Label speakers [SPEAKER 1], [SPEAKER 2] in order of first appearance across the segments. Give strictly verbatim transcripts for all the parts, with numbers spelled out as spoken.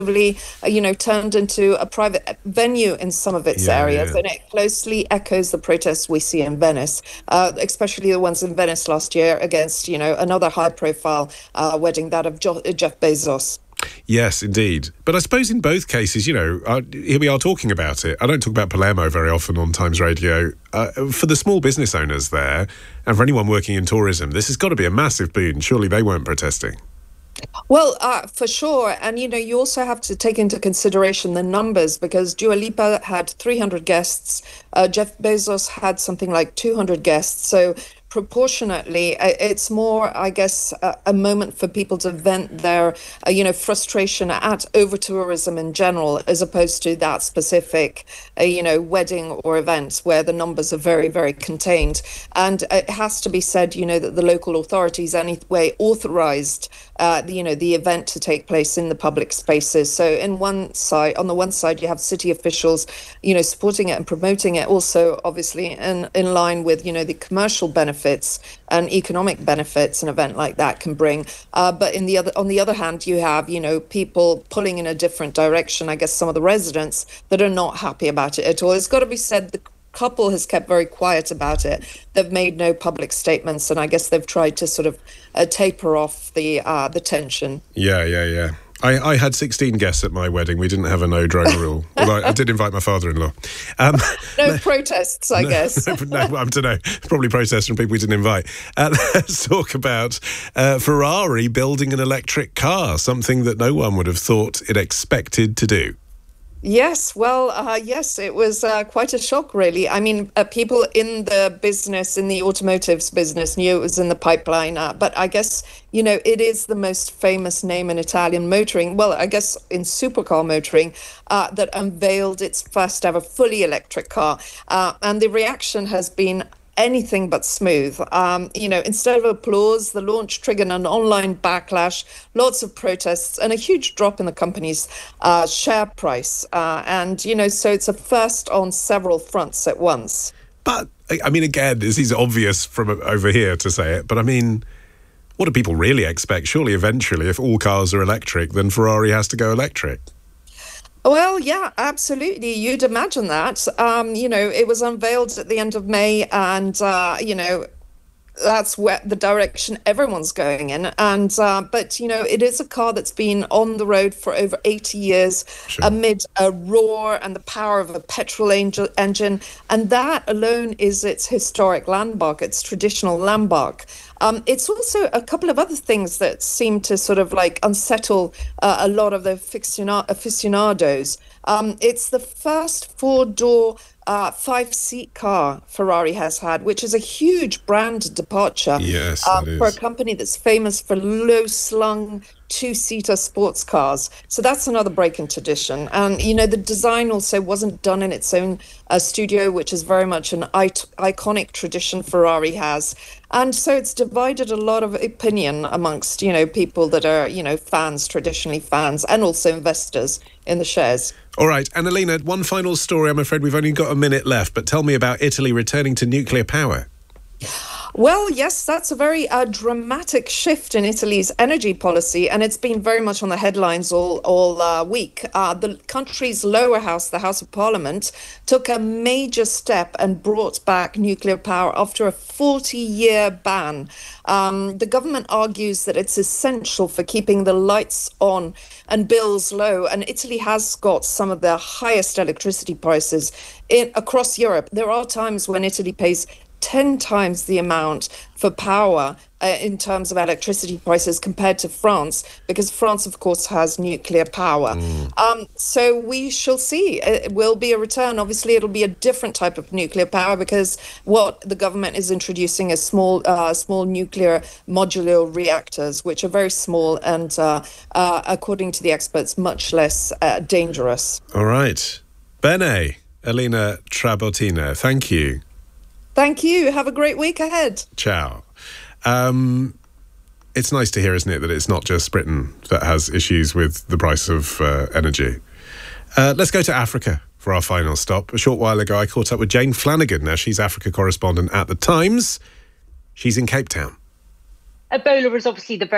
[SPEAKER 1] uh, you know, turned into a private venue in some of its
[SPEAKER 2] Yeah,
[SPEAKER 1] areas,
[SPEAKER 2] yeah.
[SPEAKER 1] and it closely echoes the protests we see in Venice, uh, especially the ones in Venice last year against, you know, another high-profile uh, wedding, that of jo- Jeff Bezos.
[SPEAKER 2] Yes, indeed. But I suppose in both cases, you know, uh, here we are talking about it. I don't talk about Palermo very often on Times Radio. Uh, for the small business owners there, and for anyone working in tourism, this has got to be a massive boon. Surely they weren't protesting.
[SPEAKER 1] Well, uh, for sure. And, you know, you also have to take into consideration the numbers, because Dua Lipa had three hundred guests. Uh, Jeff Bezos had something like two hundred guests. So proportionately, uh, it's more, I guess, uh, a moment for people to vent their, uh, you know, frustration at over-tourism in general, as opposed to that specific, uh, you know, wedding or event where the numbers are very, very contained. And it has to be said, you know, that the local authorities anyway authorized Uh, the, you know, the event to take place in the public spaces. So in one side, on the one side, you have city officials, you know, supporting it and promoting it, also obviously in, in line with, you know, the commercial benefits and economic benefits an event like that can bring. Uh, but in the other, on the other hand, you have, you know, people pulling in a different direction. I guess some of the residents that are not happy about it at all. It's got to be said, the couple has kept very quiet about it. They've made no public statements, and I guess they've tried to sort of uh, taper off the uh, the tension.
[SPEAKER 2] Yeah, yeah, yeah. I, I had sixteen guests at my wedding. We didn't have a no drone rule. Although I, I did invite my father-in-law. Um,
[SPEAKER 1] no, no protests, I
[SPEAKER 2] no,
[SPEAKER 1] guess.
[SPEAKER 2] no, no, I don't know. Probably protests from people we didn't invite. Uh, let's talk about uh, Ferrari building an electric car, something that no one would have thought it expected to do.
[SPEAKER 1] Yes, well, uh, yes, it was uh, quite a shock, really. I mean, uh, people in the business, in the automotives business, knew it was in the pipeline. Uh, but I guess, you know, it is the most famous name in Italian motoring, well, I guess in supercar motoring, uh, that unveiled its first ever fully electric car. Uh, and the reaction has been anything but smooth. Um, you know, instead of applause, the launch triggered an online backlash, lots of protests, and a huge drop in the company's uh, share price. Uh, and, you know, so it's a first on several fronts at once.
[SPEAKER 2] But, I mean, again, this is obvious from over here to say it, but I mean, what do people really expect? Surely eventually, if all cars are electric, then Ferrari has to go electric.
[SPEAKER 1] Well, yeah, absolutely. You'd imagine that. Um, you know, it was unveiled at the end of May, and, uh, you know, that's where the direction everyone's going in. And uh, but, you know, it is a car that's been on the road for over eighty years, sure, amid a roar and the power of a petrol angel engine. And that alone is its historic landmark, its traditional landmark. Um, it's also a couple of other things that seem to sort of like unsettle uh, a lot of the aficionados. Um, it's the first four-door uh, five-seat car Ferrari has had, which is a huge brand departure.
[SPEAKER 2] Yes,
[SPEAKER 1] uh,
[SPEAKER 2] it is.
[SPEAKER 1] For a company that's famous for low-slung two-seater sports cars. So that's another break in tradition. And, you know, the design also wasn't done in its own uh, studio, which is very much an it- iconic tradition Ferrari has. And so it's divided a lot of opinion amongst, you know, people that are, you know, fans, traditionally fans, and also investors in the shares.
[SPEAKER 2] All right. And Alina, one final story. I'm afraid we've only got a minute left, but tell me about Italy returning to nuclear power.
[SPEAKER 1] Well, yes, that's a very uh, dramatic shift in Italy's energy policy, and it's been very much on the headlines all all uh, week. Uh, the country's lower house, the House of Parliament, took a major step and brought back nuclear power after a forty-year ban. Um, the government argues that it's essential for keeping the lights on and bills low, and Italy has got some of the highest electricity prices in across Europe. There are times when Italy pays ten times the amount for power uh, in terms of electricity prices compared to France, because France, of course, has nuclear power. Mm. Um, so we shall see. It will be a return. Obviously, it'll be a different type of nuclear power, because what the government is introducing is small, uh, small nuclear modular reactors, which are very small and, uh, uh, according to the experts, much less uh, dangerous.
[SPEAKER 2] All right. Bene, Alina Trabotina, thank you.
[SPEAKER 1] Thank you. Have a great week ahead.
[SPEAKER 2] Ciao. Um, it's nice to hear, isn't it, that it's not just Britain that has issues with the price of uh, energy. Uh, let's go to Africa for our final stop. A short while ago, I caught up with Jane Flanagan. Now, she's Africa correspondent at The Times. She's in Cape Town.
[SPEAKER 3] Ebola was obviously the very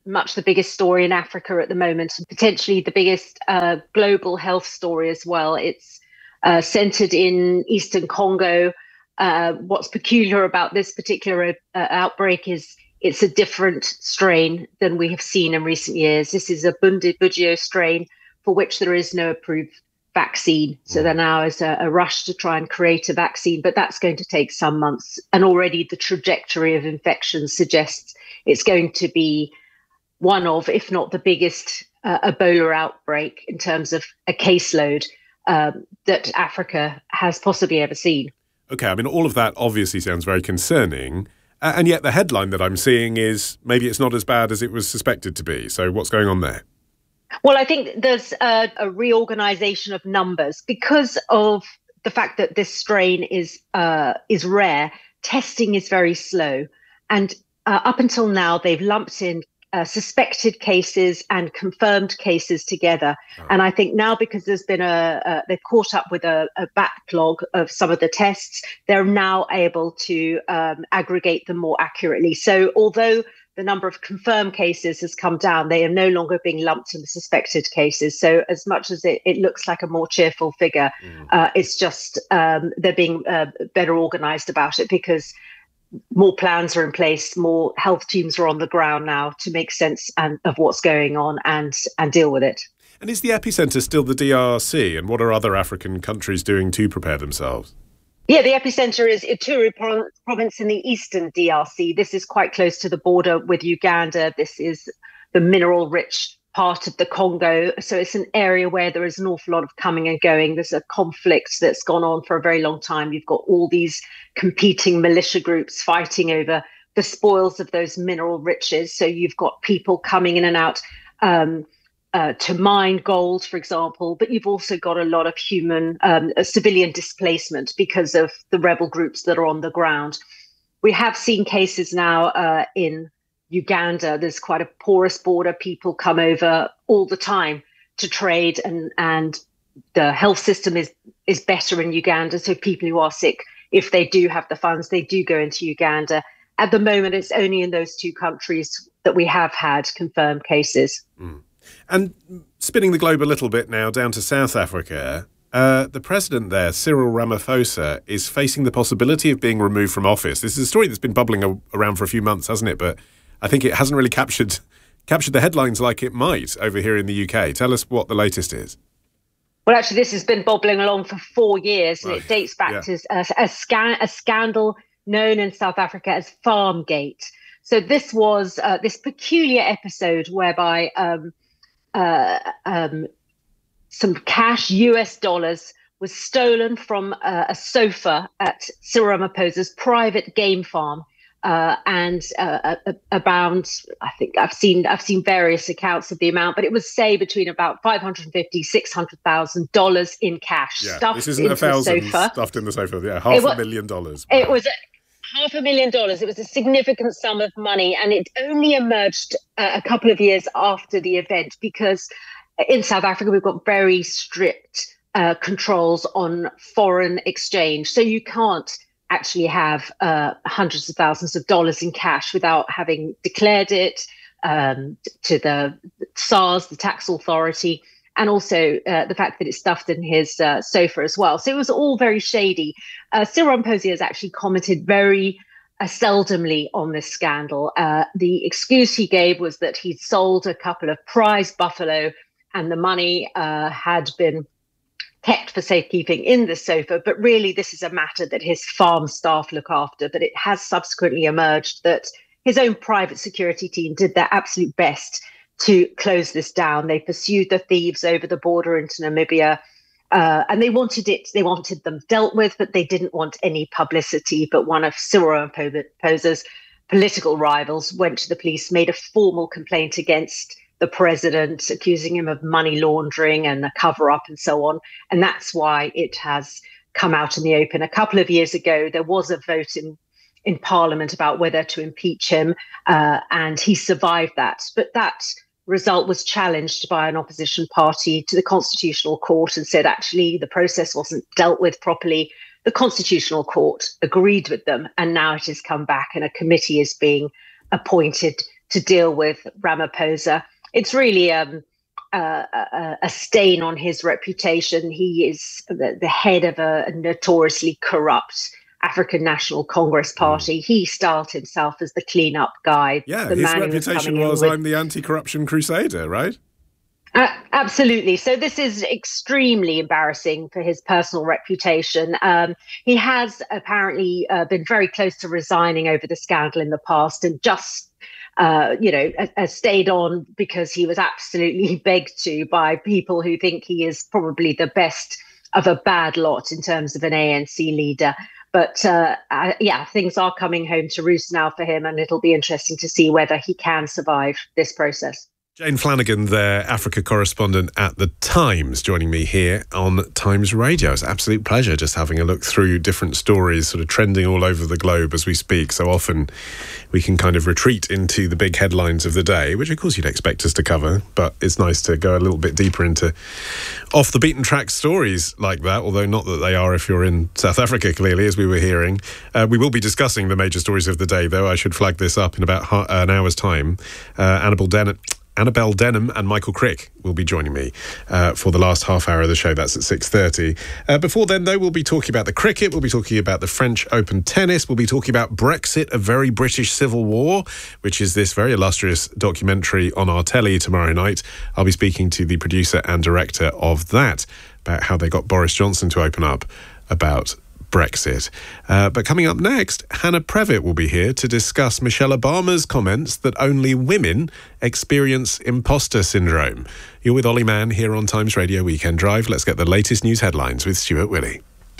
[SPEAKER 3] much the biggest story in Africa at the moment, and potentially the biggest uh, global health story as well. It's uh, centered in Eastern Congo. Uh, what's peculiar about this particular uh, outbreak is it's a different strain than we have seen in recent years. This is a Bundibugyo strain for which there is no approved vaccine. So there now is a, a rush to try and create a vaccine, but that's going to take some months. And already the trajectory of infection suggests it's going to be one of, if not the biggest, uh, Ebola outbreak in terms of a caseload um, that Africa has possibly ever seen.
[SPEAKER 2] Okay, I mean, all of that obviously sounds very concerning. Uh, and yet the headline that I'm seeing is maybe it's not as bad as it was suspected to be. So what's going on there?
[SPEAKER 3] Well, I think there's a, a reorganization of numbers because of the fact that this strain is uh, is rare. Testing is very slow. And uh, up until now, they've lumped in uh, suspected cases and confirmed cases together. Oh. And I think now because there's been a, a they've caught up with a, a backlog of some of the tests, they're now able to um, aggregate them more accurately. So although the number of confirmed cases has come down, they are no longer being lumped in the suspected cases. So as much as it, it looks like a more cheerful figure, mm. uh, it's just um, they're being uh, better organized about it because more plans are in place, more health teams are on the ground now to make sense and, of what's going on and, and deal with it.
[SPEAKER 2] And is the epicenter still the D R C? And what are other African countries doing to prepare themselves?
[SPEAKER 3] Yeah, the epicenter is Ituri province in the eastern D R C. This is quite close to the border with Uganda. This is the mineral-rich part of the Congo. So it's an area where there is an awful lot of coming and going. There's a conflict that's gone on for a very long time. You've got all these competing militia groups fighting over the spoils of those mineral riches. So you've got people coming in and out um, Uh, to mine gold, for example, but you've also got a lot of human um, uh, civilian displacement because of the rebel groups that are on the ground. We have seen cases now uh, in Uganda. There's quite a porous border. People come over all the time to trade, and and the health system is is better in Uganda. So people who are sick, if they do have the funds, they do go into Uganda. At the moment, it's only in those two countries that we have had confirmed cases.
[SPEAKER 2] Mm. And spinning the globe a little bit now down to South Africa, uh, the president there, Cyril Ramaphosa, is facing the possibility of being removed from office. This is a story that's been bubbling a- around for a few months, hasn't it? But I think it hasn't really captured captured the headlines like it might over here in the U K. Tell us what the latest is.
[SPEAKER 3] Well, actually, this has been bubbling along for four years, and
[SPEAKER 2] right.
[SPEAKER 3] It dates back
[SPEAKER 2] yeah.
[SPEAKER 3] to a, a, scan, a scandal known in South Africa as Farmgate. So this was uh, this peculiar episode whereby um, Uh, um, some cash, U S dollars, was stolen from uh, a sofa at Cyril Ramaphosa's private game farm, uh, and uh, about I think I've seen I've seen various accounts of the amount, but it was say between about five hundred fifty, six hundred thousand dollars in cash.
[SPEAKER 2] Yeah,
[SPEAKER 3] stuffed
[SPEAKER 2] this isn't
[SPEAKER 3] into
[SPEAKER 2] a thousand
[SPEAKER 3] the sofa.
[SPEAKER 2] Stuffed in the sofa. Yeah, half
[SPEAKER 3] it was,
[SPEAKER 2] a million dollars.
[SPEAKER 3] It was. A, Half a million dollars. It was a significant sum of money, and it only emerged uh, a couple of years after the event because in South Africa we've got very strict uh, controls on foreign exchange. So you can't actually have uh, hundreds of thousands of dollars in cash without having declared it um, to the SARS, the tax authority, and also uh, the fact that it's stuffed in his uh, sofa as well. So it was all very shady. Uh, Cyril Ramaphosa has actually commented very uh, seldomly on this scandal. Uh, the excuse he gave was that he'd sold a couple of prize buffalo and the money uh, had been kept for safekeeping in the sofa. But really, this is a matter that his farm staff look after. But it has subsequently emerged that his own private security team did their absolute best to close this down. They pursued the thieves over the border into Namibia, uh, and they wanted it. They wanted them dealt with, but they didn't want any publicity. But one of Cyril Ramaphosa's political rivals went to the police, made a formal complaint against the president, accusing him of money laundering and a cover-up and so on. And that's why it has come out in the open. A couple of years ago, there was a vote in in Parliament about whether to impeach him, uh, and he survived that. But that result was challenged by an opposition party to the Constitutional Court and said, actually, the process wasn't dealt with properly. The Constitutional Court agreed with them, and now it has come back and a committee is being appointed to deal with Ramaphosa. It's really um, uh, a, a stain on his reputation. He is the, the head of a, a notoriously corrupt African National Congress Party. Mm. He styled himself as the clean-up guy.
[SPEAKER 2] Yeah,
[SPEAKER 3] the
[SPEAKER 2] his
[SPEAKER 3] man
[SPEAKER 2] reputation
[SPEAKER 3] was,
[SPEAKER 2] was, I'm the anti-corruption crusader, right?
[SPEAKER 3] Uh, absolutely. So this is extremely embarrassing for his personal reputation. Um, he has apparently uh, been very close to resigning over the scandal in the past, and just, uh, you know, uh, stayed on because he was absolutely begged to by people who think he is probably the best of a bad lot in terms of an A N C leader. But uh, uh, yeah, things are coming home to roost now for him, and it'll be interesting to see whether he can survive this process.
[SPEAKER 2] Jane Flanagan, their Africa correspondent at The Times, joining me here on Times Radio. It's an absolute pleasure just having a look through different stories sort of trending all over the globe as we speak. So often we can kind of retreat into the big headlines of the day, which of course you'd expect us to cover, but it's nice to go a little bit deeper into off the beaten track stories like that, although not that they are if you're in South Africa, clearly, as we were hearing. Uh, we will be discussing the major stories of the day, though. I should flag this up in about ha- an hour's time. Uh, Annabel Dennett Annabel Denham and Michael Crick will be joining me uh, for the last half hour of the show. That's at six thirty. Uh, before then, though, we'll be talking about the cricket. We'll be talking about the French Open tennis. We'll be talking about Brexit, A Very British Civil War, which is this very illustrious documentary on our telly tomorrow night. I'll be speaking to the producer and director of that about how they got Boris Johnson to open up about Brexit. Uh, but coming up next, Hannah Previtt will be here to discuss Michelle Obama's comments that only women experience imposter syndrome. You're with Ollie Mann here on Times Radio Weekend Drive. Let's get the latest news headlines with Stuart Willey.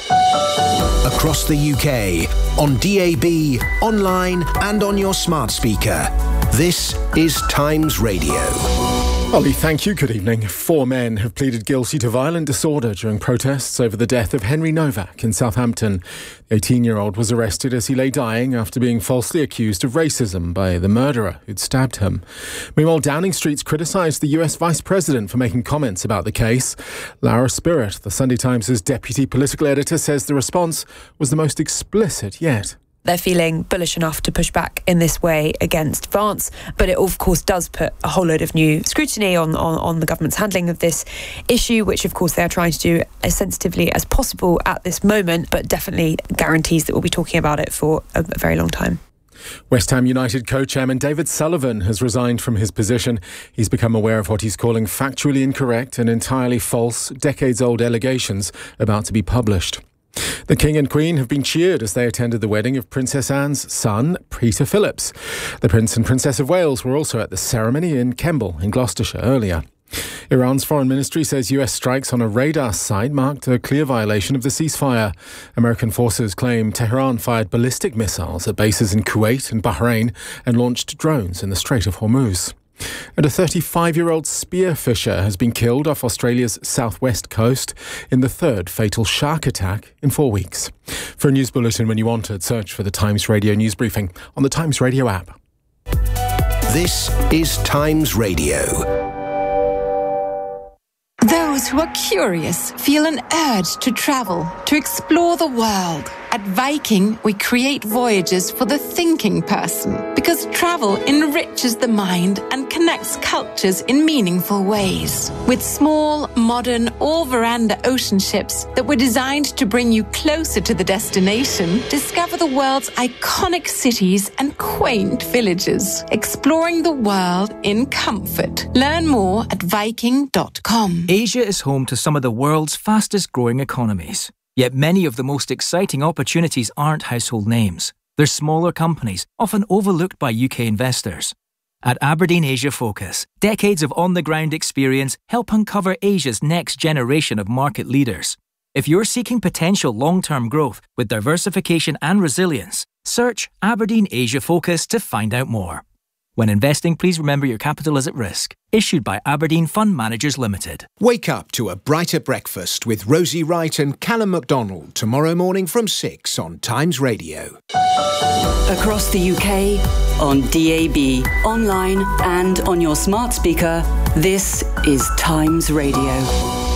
[SPEAKER 4] Across the U K, on D A B, online and on your smart speaker. This is Times Radio.
[SPEAKER 5] Ollie, thank you. Good evening. Four men have pleaded guilty to violent disorder during protests over the death of Henry Novak in Southampton. The eighteen-year-old was arrested as he lay dying after being falsely accused of racism by the murderer who'd stabbed him. Meanwhile, Downing Street's criticised the U S Vice President for making comments about the case. Laura Spirit, the Sunday Times' deputy political editor, says the response was the most explicit yet.
[SPEAKER 6] They're feeling bullish enough to push back in this way against Vance, but it of course does put a whole load of new scrutiny on, on, on the government's handling of this issue, which of course they are trying to do as sensitively as possible at this moment, but definitely guarantees that we'll be talking about it for a, a very long time.
[SPEAKER 5] West Ham United co-chairman David Sullivan has resigned from his position. He's become aware of what he's calling factually incorrect and entirely false, decades-old allegations about to be published. The King and Queen have been cheered as they attended the wedding of Princess Anne's son, Peter Phillips. The Prince and Princess of Wales were also at the ceremony in Kemble in Gloucestershire earlier. Iran's foreign ministry says U S strikes on a radar site marked a clear violation of the ceasefire. American forces claim Tehran fired ballistic missiles at bases in Kuwait and Bahrain and launched drones in the Strait of Hormuz. And a thirty-five-year-old spearfisher has been killed off Australia's southwest coast in the third fatal shark attack in four weeks. For a news bulletin when you want it, search for the Times Radio News Briefing on the Times Radio app.
[SPEAKER 4] This is Times Radio.
[SPEAKER 7] Those who are curious feel an urge to travel, to explore the world. At Viking, we create voyages for the thinking person because travel enriches the mind and connects cultures in meaningful ways. With small, modern, all-veranda ocean ships that were designed to bring you closer to the destination, discover the world's iconic cities and quaint villages, exploring the world in comfort. Learn more at Viking dot com.
[SPEAKER 8] Asia is home to some of the world's fastest-growing economies. Yet many of the most exciting opportunities aren't household names. They're smaller companies, often overlooked by U K investors. At Aberdeen Asia Focus, decades of on-the-ground experience help uncover Asia's next generation of market leaders. If you're seeking potential long-term growth with diversification and resilience, search Aberdeen Asia Focus to find out more. When investing, please remember your capital is at risk. Issued by Aberdeen Fund Managers Limited.
[SPEAKER 4] Wake up to a brighter breakfast with Rosie Wright and Callum MacDonald tomorrow morning from six on Times Radio.
[SPEAKER 9] Across the U K, on D A B, online and on your smart speaker, this is Times Radio.